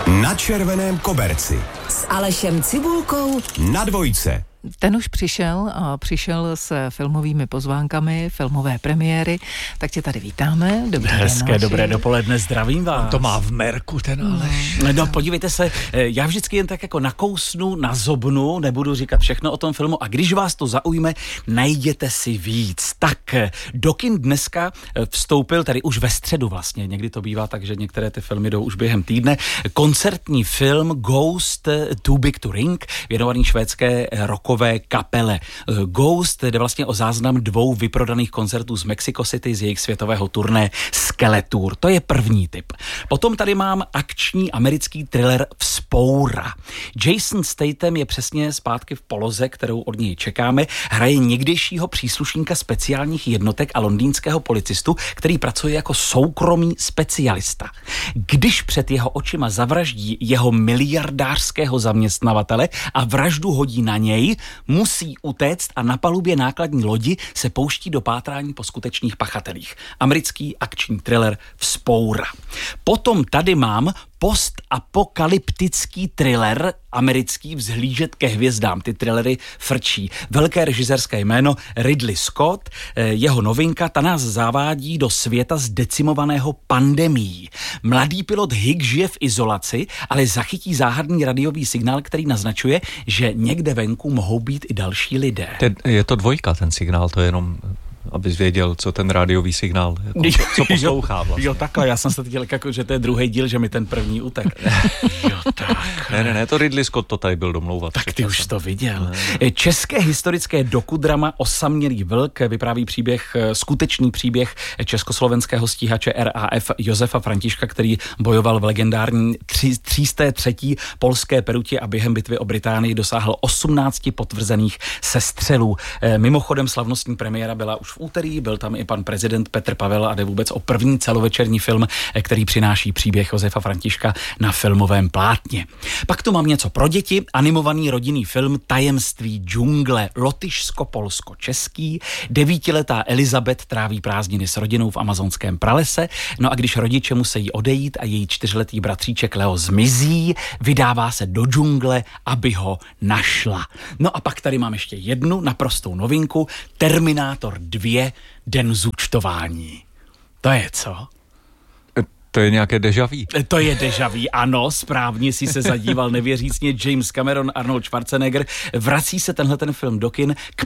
Na červeném koberci s Alešem Cibulkou na Dvojce. Ten už přišel a přišel s filmovými pozvánkami, filmové premiéry, tak tě tady vítáme. Hezké dobré dopoledne, zdravím vás. On to má v merku ten Aleš. No podívejte se, já vždycky jen tak jako nakousnu, nazobnu, nebudu říkat všechno o tom filmu a když vás to zaujme, najděte si víc. Tak do kin dneska vstoupil, tady už ve středu vlastně, někdy to bývá tak, že některé ty filmy jdou už během týdne, koncertní film Ghost Too Big to Ring, věnovaný švédské rockové kapele Ghost, jde vlastně o záznam 2 vyprodaných koncertů z Mexico City z jejich světového turné Skeletor. To je první tip. Potom tady mám akční americký thriller Vzpoura. Jason Statham je přesně zpátky v poloze, kterou od něj čekáme. Hraje někdejšího příslušníka speciálních jednotek a londýnského policistu, který pracuje jako soukromý specialista. Když před jeho očima zavraždí jeho miliardářského zaměstnavatele a vraždu hodí na něj, musí utéct a na palubě nákladní lodi se pouští do pátrání po skutečných pachatelích. Americký akční thriller Vzpoura. Potom tady mám postapokalyptický thriller americký Vzhlížet ke hvězdám. Ty thrillery frčí. Velké režisérské jméno Ridley Scott, jeho novinka, ta nás zavádí do světa zdecimovaného pandemií. Mladý pilot Higgs žije v izolaci, ale zachytí záhadný radiový signál, který naznačuje, že někde venku mohou být i další lidé. Je to 2, ten signál, to je jenom... abys věděl, co ten rádiový signál, jako, co poslouchá vlastně. Jo, takhle, já jsem se teď dělal, jako, že to je druhý díl, že mi ten první utek. Jo, tak. Ne, to Ridley Scott to tady byl domlouvat. Tak ty už to viděl. České historické dokudrama Osamělý vlk vypráví skutečný příběh československého stíhače RAF Josefa Františka, který bojoval v legendární 303. polské Perutě a během bitvy o Británii dosáhl 18 potvrzených sestřelů. Mimochodem slavnostní premiéra byla už v úterý, byl tam i pan prezident Petr Pavel a jde vůbec o první celovečerní film, který přináší příběh Josefa Františka na filmovém plátně. Pak tu mám něco pro děti, animovaný rodinný film Tajemství džungle, lotyšsko-polsko-český. 9letá Elizabeth tráví prázdniny s rodinou v amazonském pralese, no a když rodiče musí odejít a její 4letý bratříček Leo zmizí, vydává se do džungle, aby ho našla. No a pak tady mám ještě jednu naprostou novinku, Terminátor 2, Den zúčtování. To je co? To je nějaké déjà vu. To je déjà vu, ano, správně si se zadíval nevěřícně James Cameron, Arnold Schwarzenegger. Vrací se tenhle ten film do kin k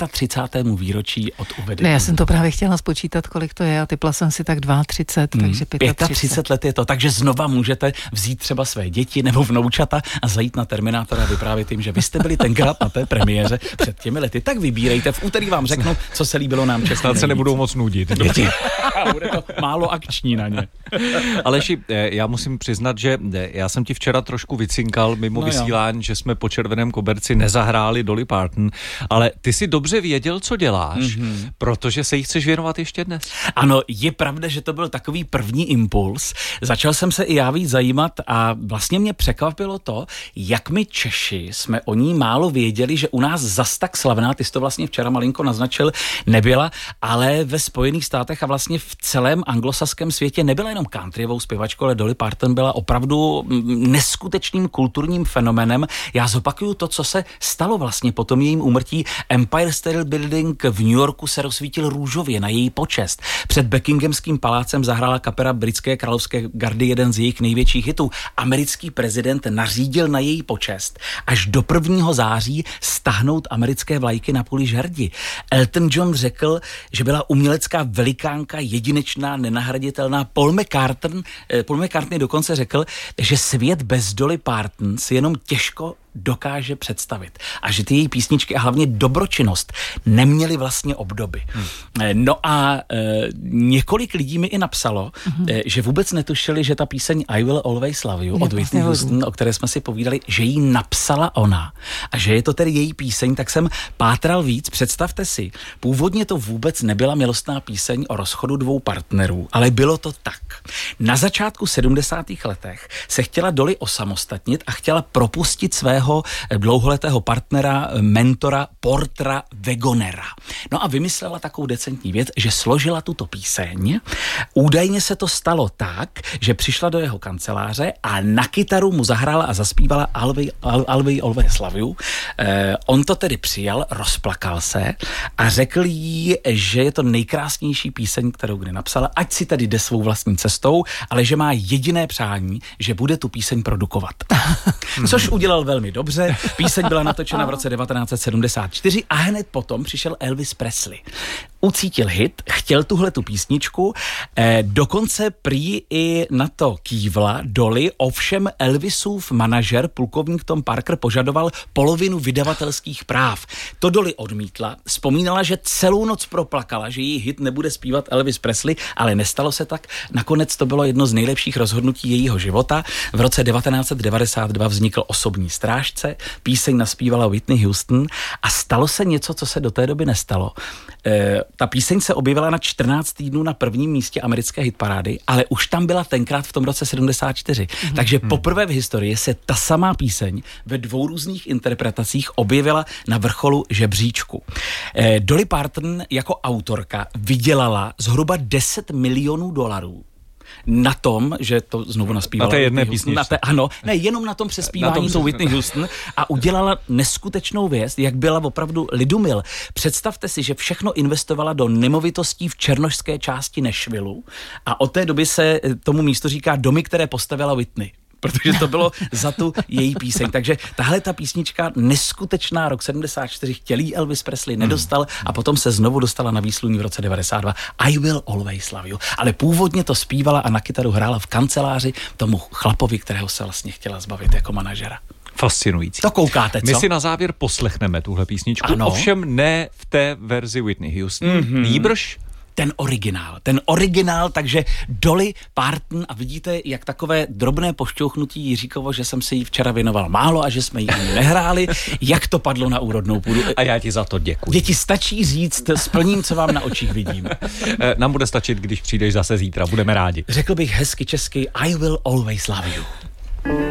35. výročí od uvedení. Ne, já jsem to právě chtěla spočítat, kolik to je a typla jsem si tak 32, takže 35 let je to, takže znova můžete vzít třeba své děti nebo vnoučata a zajít na Terminátora a vyprávět jim, že vy jste byli tenkrát na té premiéře před těmi lety. Tak vybírejte, v úterý vám řeknu, co se líbilo nám českým. Snad se nebudou moc nudit děti. Bude to málo akční na ně. Aleši, já musím přiznat, že já jsem ti včera trošku vycinkal mimo vysílání, že jsme po červeném koberci nezahráli Dolly Parton, ale ty si dobře věděl, co děláš, protože se jí chceš věnovat ještě dnes. Ano, je pravda, že to byl takový první impuls. Začal jsem se i já víc zajímat a vlastně mě překvapilo to, jak my Češi jsme o ní málo věděli, že u nás zas tak slavná, ty jsi to vlastně včera malinko naznačil, nebyla, ale ve Spojených státech a vlastně v celém anglosaském světě nebyla jenom countryovou zpěvačkou, ale Dolly Parton byla opravdu neskutečným kulturním fenomenem. Já zopakuju to, co se stalo vlastně po tom jejím úmrtí. Empire State Building v New Yorku se rozsvítil růžově na její počest. Před Buckinghamským palácem zahrála kapela britské královské gardy jeden z jejich největších hitů. Americký prezident nařídil na její počest až do 1. září stahnout americké vlajky na poli žerdi. Elton John řekl, že byla umělecká velikánka, jedinečná, nenahraditelná. Paul McCartney dokonce řekl, že svět bez Dolly Parton si jenom těžko dokáže představit. A že ty její písničky a hlavně dobročinnost neměly vlastně obdoby. No a několik lidí mi i napsalo, že vůbec netušili, že ta píseň I Will Always Love You od Whitney Houston, o které jsme si povídali, že ji napsala ona a že je to tedy její píseň, tak jsem pátral víc. Představte si, původně to vůbec nebyla milostná píseň o rozchodu 2 partnerů, ale bylo to tak. Na začátku 70. letech se chtěla Dolly osamostatnit a chtěla propustit svého svého dlouholetého partnera, mentora Portera Wagonera. No a vymyslela takovou decentní věc, že složila tuto píseň. Údajně se to stalo tak, že přišla do jeho kanceláře a na kytaru mu zahrála a zaspívala Always Always Love You. On to tedy přijal, rozplakal se a řekl jí, že je to nejkrásnější píseň, kterou kdy napsala, ať si tady jde svou vlastní cestou, ale že má jediné přání, že bude tu píseň produkovat. Což udělal velmi dobře. Píseň byla natočena v roce 1974 a hned potom přišel Elvis Presley. Ucítil hit, chtěl tuhletu písničku, dokonce prý i na to kývla Dolly, ovšem Elvisův manažer, plukovník Tom Parker, požadoval polovinu vydavatelských práv. To Dolly odmítla, vzpomínala, že celou noc proplakala, že její hit nebude zpívat Elvis Presley, ale nestalo se tak. Nakonec to bylo jedno z nejlepších rozhodnutí jejího života. V roce 1992 vznikl Osobní strážce, píseň naspívala Whitney Houston a stalo se něco, co se do té doby nestalo. Ta píseň se objevila na 14 týdnů na prvním místě americké hitparády, ale už tam byla tenkrát v tom roce 74. Takže poprvé v historii se ta samá píseň ve dvou různých interpretacích objevila na vrcholu žebříčku. Dolly Parton jako autorka vydělala zhruba $10 milionů na tom, že to znovu naspívala. Na té jedné písničce. Ano, ne, jenom na tom přespívání tou Whitney Houston a udělala neskutečnou věc, jak byla opravdu lidumil. Představte si, že všechno investovala do nemovitostí v černošské části Nashvillu a od té doby se tomu místu říká domy, které postavila Whitney. Protože to bylo za tu její píseň. Takže tahle ta písnička neskutečná, rok 74, chtělý Elvis Presley nedostal a potom se znovu dostala na výsluní v roce 92. I Will Always Love You. Ale původně to zpívala a na kytaru hrála v kanceláři tomu chlapovi, kterého se vlastně chtěla zbavit jako manažera. Fascinující. To koukáte, co? My si na závěr poslechneme tuhle písničku, ano. Ovšem ne v té verzi Whitney Houston. Nýbrž ten originál, takže Dolly Parton a vidíte, jak takové drobné pošťouchnutí Jiříkovo, že jsem se jí včera věnoval málo a že jsme ji ani nehráli, jak to padlo na úrodnou půdu. A já ti za to děkuji. Děti, stačí říct, splním, co vám na očích vidím. Nám bude stačit, když přijdeš zase zítra, budeme rádi. Řekl bych hezky česky, I will always love you.